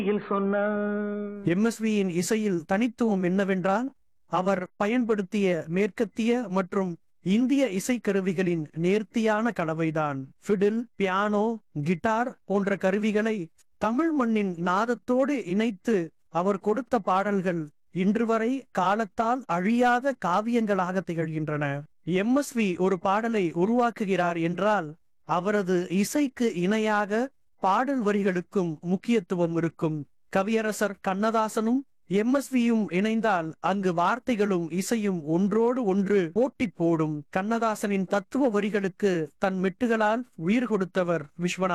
எம்எஸ்வியின் இசையில் தனித்துவம் என்னவென்றால் அவர் பயன்படுத்திய மேற்கத்திய மற்றும் இந்திய இசைக்கருவிகளின் நேர்த்தியான கலவைதான். ஃபிடில், பியானோ, கிட்டார் போன்ற கருவிகளை தமிழ் மண்ணின் நாதத்தோடு இணைத்து அவர் கொடுத்த பாடல்கள் இன்று வரை காலத்தால் அழியாத காவியங்களாக திகழ்கின்றன. எம்எஸ்வி ஒரு பாடலை உருவாக்குகிறார் என்றால் அவரது இசைக்கு இணையாக பாடல் வரிகளுக்கும் முக்கியத்துவம் இருக்கும். கவியரசர் கண்ணதாசனும் எம்எஸ்வியும் இணைந்தால் அங்கு வார்த்தைகளும் இசையும் ஒன்றோடு ஒன்று போட்டி போடும். கண்ணதாசனின் தத்துவ வரிகளுக்கு தன் மெட்டுகளால் உயிர் கொடுத்தவர் விஸ்வநாதன்.